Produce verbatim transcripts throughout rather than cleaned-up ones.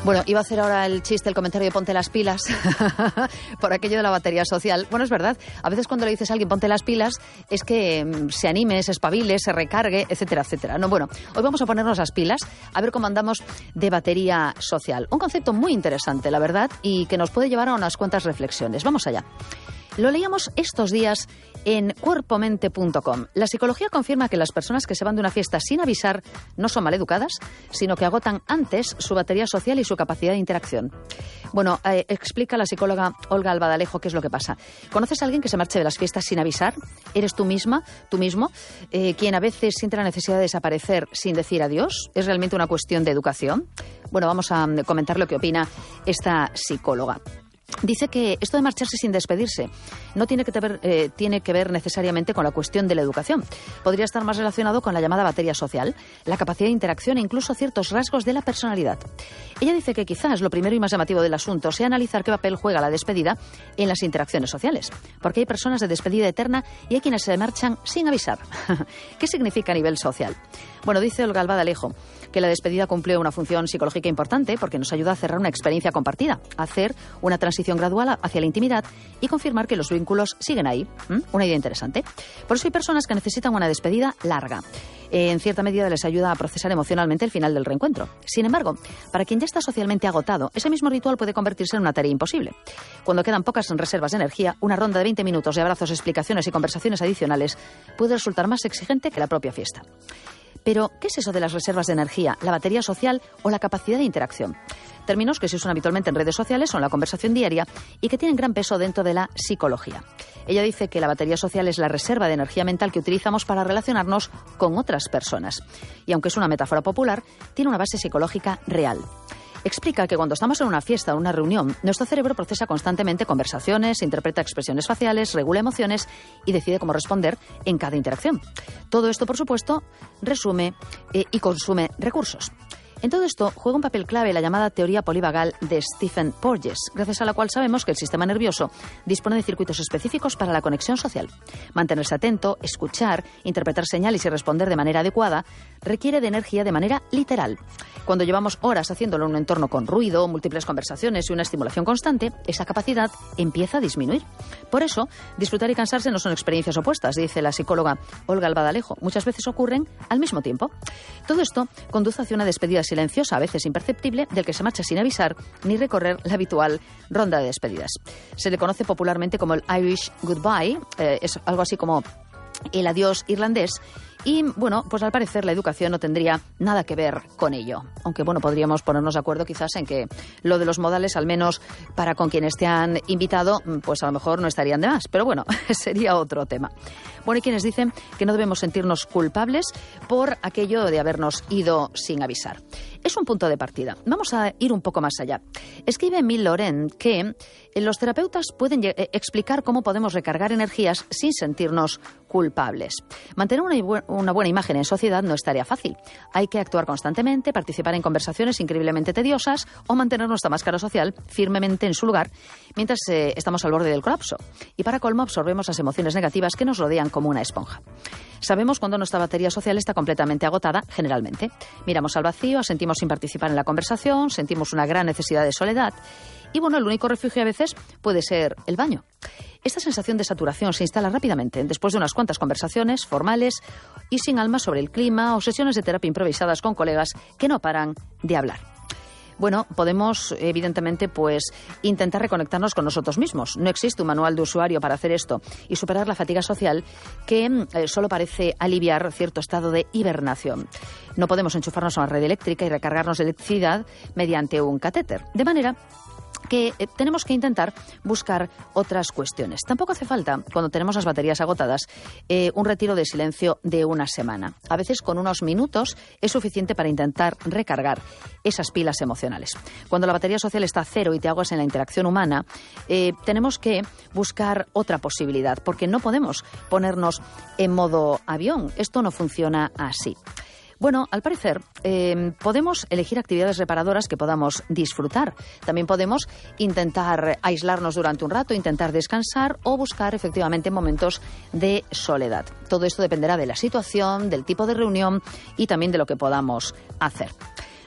Bueno, iba a hacer ahora el chiste, el comentario de ponte las pilas por aquello de la batería social. Bueno, es verdad, a veces cuando le dices a alguien ponte las pilas es que mm, se anime, se espabile, se recargue, etcétera, etcétera. No, bueno, hoy vamos a ponernos las pilas a ver cómo andamos de batería social. Un concepto muy interesante, la verdad, y que nos puede llevar a unas cuantas reflexiones. Vamos allá. Lo leíamos estos días en cuerpo mente punto com. La psicología confirma que las personas que se van de una fiesta sin avisar no son maleducadas, sino que agotan antes su batería social y su capacidad de interacción. Bueno, eh, explica la psicóloga Olga Albadalejo qué es lo que pasa. ¿Conoces a alguien que se marche de las fiestas sin avisar? ¿Eres tú misma, tú mismo, eh, quien a veces siente la necesidad de desaparecer sin decir adiós? ¿Es realmente una cuestión de educación? Bueno, vamos a comentar lo que opina esta psicóloga. Dice que esto de marcharse sin despedirse no tiene que, ver, eh, tiene que ver necesariamente con la cuestión de la educación. Podría estar más relacionado con la llamada batería social, la capacidad de interacción e incluso ciertos rasgos de la personalidad. Ella dice que quizás lo primero y más llamativo del asunto sea analizar qué papel juega la despedida en las interacciones sociales. Porque hay personas de despedida eterna y hay quienes se marchan sin avisar. ¿Qué significa a nivel social? Bueno, dice Olga Albadalejo que la despedida cumple una función psicológica importante porque nos ayuda a cerrar una experiencia compartida, a hacer una transición gradual hacia la intimidad y confirmar que los vínculos siguen ahí. ¿Mm? Una idea interesante. Por eso hay personas que necesitan una despedida larga. En cierta medida les ayuda a procesar emocionalmente el final del reencuentro. Sin embargo, para quien ya está socialmente agotado, ese mismo ritual puede convertirse en una tarea imposible. Cuando quedan pocas reservas de energía, una ronda de veinte minutos de abrazos, explicaciones y conversaciones adicionales puede resultar más exigente que la propia fiesta. Pero, ¿qué es eso de las reservas de energía, la batería social o la capacidad de interacción? Términos que se usan habitualmente en redes sociales o en la conversación diaria y que tienen gran peso dentro de la psicología. Ella dice que la batería social es la reserva de energía mental que utilizamos para relacionarnos con otras personas. Y aunque es una metáfora popular, tiene una base psicológica real. Explica que cuando estamos en una fiesta o una reunión, nuestro cerebro procesa constantemente conversaciones, interpreta expresiones faciales, regula emociones y decide cómo responder en cada interacción. Todo esto, por supuesto, resume eh, y consume recursos. En todo esto juega un papel clave la llamada teoría polivagal de Stephen Porges, gracias a la cual sabemos que el sistema nervioso dispone de circuitos específicos para la conexión social. Mantenerse atento, escuchar, interpretar señales y responder de manera adecuada requiere de energía de manera literal. Cuando llevamos horas haciéndolo en un entorno con ruido, múltiples conversaciones y una estimulación constante, esa capacidad empieza a disminuir. Por eso, disfrutar y cansarse no son experiencias opuestas, dice la psicóloga Olga Albadalejo. Muchas veces ocurren al mismo tiempo. Todo esto conduce hacia una despedida silenciosa, a veces imperceptible, del que se marcha sin avisar ni recorrer la habitual ronda de despedidas. Se le conoce popularmente como el Irish Goodbye, eh, es algo así como el adiós irlandés. Y, bueno, pues al parecer la educación no tendría nada que ver con ello. Aunque, bueno, podríamos ponernos de acuerdo quizás en que lo de los modales, al menos para con quienes te han invitado, pues a lo mejor no estarían de más. Pero bueno, sería otro tema. Bueno, hay quienes dicen que no debemos sentirnos culpables por aquello de habernos ido sin avisar. Es un punto de partida. Vamos a ir un poco más allá. Escribe Emile Laurent que los terapeutas pueden explicar cómo podemos recargar energías sin sentirnos culpables. Mantener una, una buena imagen en sociedad no es tarea fácil. Hay que actuar constantemente, participar en conversaciones increíblemente tediosas o mantener nuestra máscara social firmemente en su lugar mientras eh, estamos al borde del colapso. Y para colmo absorbemos las emociones negativas que nos rodean como una esponja. Sabemos cuando nuestra batería social está completamente agotada, generalmente. Miramos al vacío, asentimos sin participar en la conversación, sentimos una gran necesidad de soledad y, bueno, el único refugio a veces puede ser el baño. Esta sensación de saturación se instala rápidamente después de unas cuantas conversaciones formales y sin alma sobre el clima o sesiones de terapia improvisadas con colegas que no paran de hablar. Bueno, podemos, evidentemente, pues intentar reconectarnos con nosotros mismos. No existe un manual de usuario para hacer esto y superar la fatiga social que eh, solo parece aliviar cierto estado de hibernación. No podemos enchufarnos a una red eléctrica y recargarnos de electricidad mediante un catéter. De manera que eh, tenemos que intentar buscar otras cuestiones. Tampoco hace falta, cuando tenemos las baterías agotadas, eh, un retiro de silencio de una semana. A veces con unos minutos es suficiente para intentar recargar esas pilas emocionales. Cuando la batería social está a cero y te ahogas en la interacción humana, eh, tenemos que buscar otra posibilidad, porque no podemos ponernos en modo avión. Esto no funciona así. Bueno, al parecer, eh, podemos elegir actividades reparadoras que podamos disfrutar. También podemos intentar aislarnos durante un rato, intentar descansar o buscar efectivamente momentos de soledad. Todo esto dependerá de la situación, del tipo de reunión y también de lo que podamos hacer.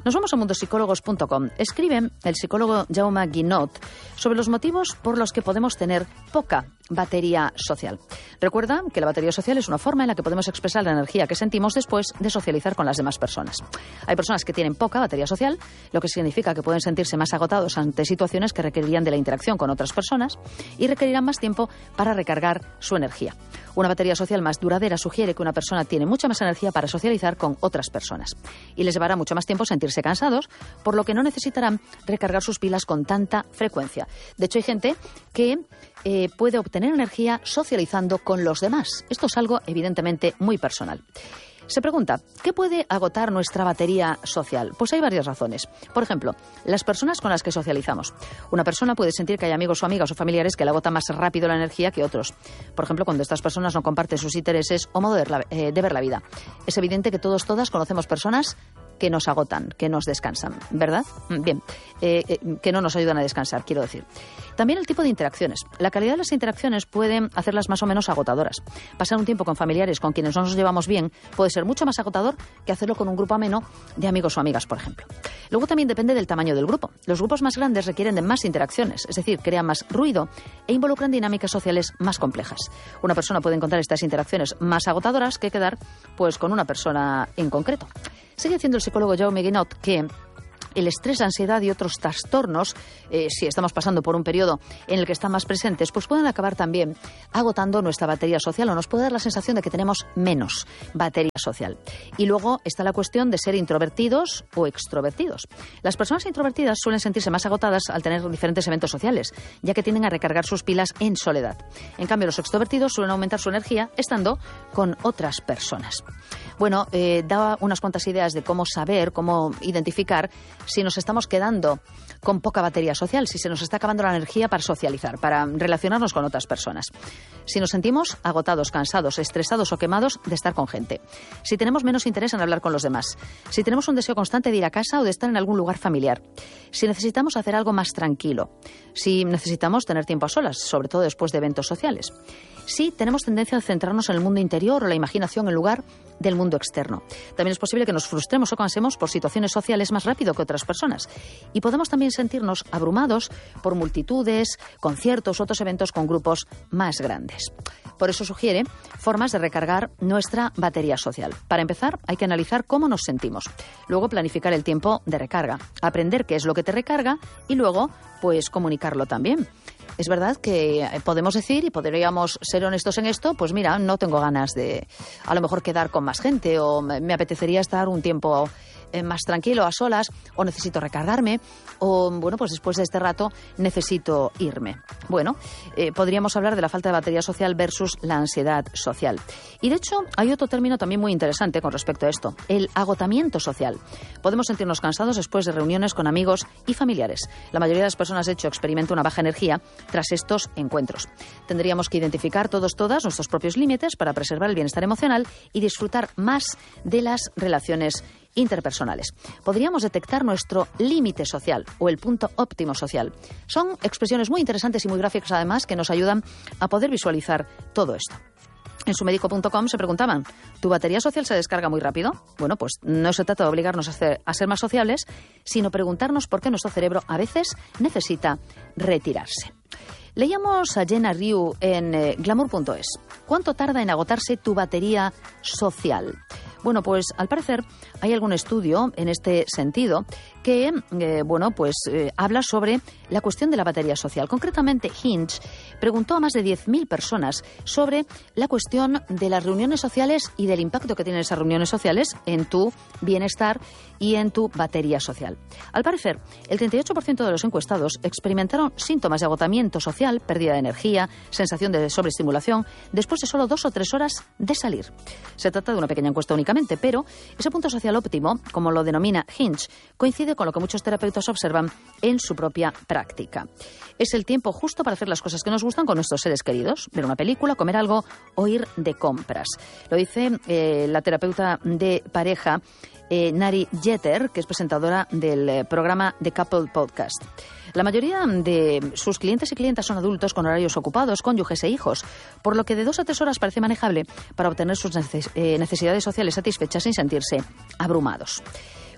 Nos vamos a mundo psicólogos punto com. Escribe el psicólogo Jaume Guinot sobre los motivos por los que podemos tener poca batería social. Recuerda que la batería social es una forma en la que podemos expresar la energía que sentimos después de socializar con las demás personas. Hay personas que tienen poca batería social, lo que significa que pueden sentirse más agotados ante situaciones que requerirían de la interacción con otras personas y requerirán más tiempo para recargar su energía. Una batería social más duradera sugiere que una persona tiene mucha más energía para socializar con otras personas y les llevará mucho más tiempo sentirse cansados, por lo que no necesitarán recargar sus pilas con tanta frecuencia. De hecho, hay gente que eh, puede obtener energía socializando con los demás. Esto es algo evidentemente muy personal. Se pregunta, ¿qué puede agotar nuestra batería social? Pues hay varias razones. Por ejemplo, las personas con las que socializamos. Una persona puede sentir que hay amigos o amigas o familiares que le agotan más rápido la energía que otros. Por ejemplo, cuando estas personas no comparten sus intereses o modo de ver la, eh, de ver la vida. Es evidente que todos, todas conocemos personas que nos agotan, que nos descansan, ¿verdad? Bien, eh, eh, que no nos ayudan a descansar, quiero decir. También el tipo de interacciones. La calidad de las interacciones puede hacerlas más o menos agotadoras. Pasar un tiempo con familiares con quienes no nos llevamos bien puede ser mucho más agotador que hacerlo con un grupo ameno de amigos o amigas, por ejemplo. Luego también depende del tamaño del grupo. Los grupos más grandes requieren de más interacciones, es decir, crean más ruido e involucran dinámicas sociales más complejas. Una persona puede encontrar estas interacciones más agotadoras que quedar pues con una persona en concreto. Sigue diciendo el psicólogo Jaume Guinot que el estrés, la ansiedad y otros trastornos, eh, si estamos pasando por un periodo en el que están más presentes, pues pueden acabar también agotando nuestra batería social o nos puede dar la sensación de que tenemos menos batería social. Y luego está la cuestión de ser introvertidos o extrovertidos. Las personas introvertidas suelen sentirse más agotadas al tener diferentes eventos sociales, ya que tienden a recargar sus pilas en soledad. En cambio, los extrovertidos suelen aumentar su energía estando con otras personas. Bueno, eh, daba unas cuantas ideas de cómo saber, cómo identificar si nos estamos quedando con poca batería social, si se nos está acabando la energía para socializar, para relacionarnos con otras personas. Si nos sentimos agotados, cansados, estresados o quemados de estar con gente. Si tenemos menos interés en hablar con los demás. Si tenemos un deseo constante de ir a casa o de estar en algún lugar familiar. Si necesitamos hacer algo más tranquilo. Si necesitamos tener tiempo a solas, sobre todo después de eventos sociales. Sí, tenemos tendencia a centrarnos en el mundo interior o la imaginación en lugar del mundo externo. También es posible que nos frustremos o cansemos por situaciones sociales más rápido que otras personas. Y podemos también sentirnos abrumados por multitudes, conciertos u otros eventos con grupos más grandes. Por eso sugiere formas de recargar nuestra batería social. Para empezar, hay que analizar cómo nos sentimos. Luego, planificar el tiempo de recarga. Aprender qué es lo que te recarga y luego, pues, comunicarlo también. Es verdad que podemos decir, y podríamos ser honestos en esto, pues mira, no tengo ganas de a lo mejor quedar con más gente o me apetecería estar un tiempo eh, más tranquilo, a solas, o necesito recargarme, o bueno, pues después de este rato necesito irme. Bueno, eh, podríamos hablar de la falta de batería social versus la ansiedad social. Y de hecho, hay otro término también muy interesante con respecto a esto, el agotamiento social. Podemos sentirnos cansados después de reuniones con amigos y familiares. La mayoría de las personas, de hecho, experimenta una baja energía tras estos encuentros. Tendríamos que identificar todos, todas, nuestros propios límites para preservar el bienestar emocional y disfrutar más de las relaciones interpersonales. Podríamos detectar nuestro límite social o el punto óptimo social. Son expresiones muy interesantes y muy gráficas, además, que nos ayudan a poder visualizar todo esto. En sumédico punto com se preguntaban, ¿tu batería social se descarga muy rápido? Bueno, pues no se trata de obligarnos a, hacer, a ser más sociables, sino preguntarnos por qué nuestro cerebro a veces necesita retirarse. Leíamos a Jenna Ryu en eh, glamour punto es. ¿Cuánto tarda en agotarse tu batería social? Bueno, pues al parecer hay algún estudio en este sentido que, eh, bueno, pues eh, habla sobre la cuestión de la batería social. Concretamente, Hinge preguntó a más de diez mil personas sobre la cuestión de las reuniones sociales y del impacto que tienen esas reuniones sociales en tu bienestar y en tu batería social. Al parecer, el treinta y ocho por ciento de los encuestados experimentaron síntomas de agotamiento social, pérdida de energía, sensación de sobreestimulación, después de solo dos o tres horas de salir. Se trata de una pequeña encuesta únicamente, pero ese punto social óptimo, como lo denomina Hinge, coincide con lo que muchos terapeutas observan en su propia práctica. Es el tiempo justo para hacer las cosas que nos gustan con nuestros seres queridos, ver una película, comer algo o ir de compras. Lo dice eh, la terapeuta de pareja eh, Nari Jeter, que es presentadora del eh, programa The Couple Podcast. La mayoría de sus clientes y clientas son adultos con horarios ocupados, cónyuges e hijos, por lo que de dos a tres horas parece manejable para obtener sus neces- eh, necesidades sociales satisfechas sin sentirse abrumados.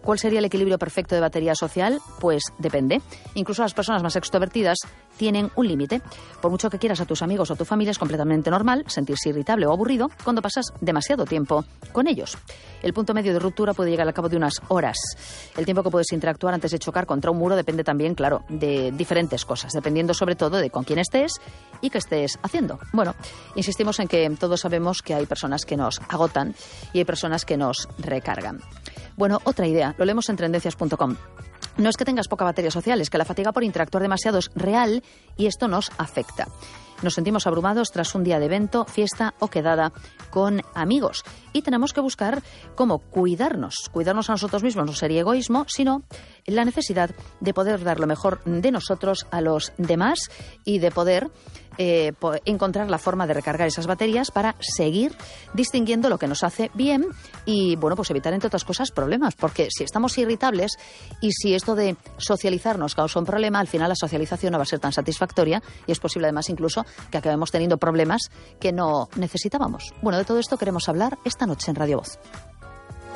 ¿Cuál sería el equilibrio perfecto de batería social? Pues depende. Incluso las personas más extrovertidas tienen un límite. Por mucho que quieras a tus amigos o tu familia, es completamente normal sentirse irritable o aburrido cuando pasas demasiado tiempo con ellos. El punto medio de ruptura puede llegar al cabo de unas horas. El tiempo que puedes interactuar antes de chocar contra un muro depende también, claro, de diferentes cosas, dependiendo sobre todo de con quién estés y qué estés haciendo. Bueno, insistimos en que todos sabemos que hay personas que nos agotan y hay personas que nos recargan. Bueno, otra idea, lo leemos en tendencias punto com. No es que tengas poca batería social, es que la fatiga por interactuar demasiado es real y esto nos afecta. Nos sentimos abrumados tras un día de evento, fiesta o quedada con amigos. Y tenemos que buscar cómo cuidarnos. Cuidarnos a nosotros mismos no sería egoísmo, sino la necesidad de poder dar lo mejor de nosotros a los demás y de poder eh, encontrar la forma de recargar esas baterías para seguir distinguiendo lo que nos hace bien y, bueno, pues evitar, entre otras cosas, problemas. Porque si estamos irritables y si esto de socializar nos causa un problema, al final la socialización no va a ser tan satisfactoria y es posible, además, incluso que acabemos teniendo problemas que no necesitábamos. Bueno, de todo esto queremos hablar esta noche en Radio Voz.